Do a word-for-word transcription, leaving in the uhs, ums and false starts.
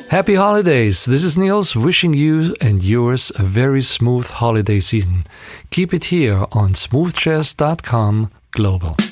Happy holidays. This is Niels wishing you and yours a very smooth holiday season. Keep it here on smooth jazz dot com Global.